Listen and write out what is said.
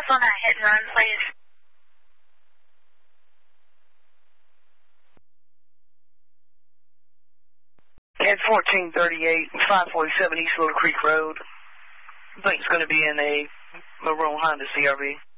on that hit and run, please. At 1438, 547 East Little Creek Road. I think it's going to be in a maroon Honda CRV.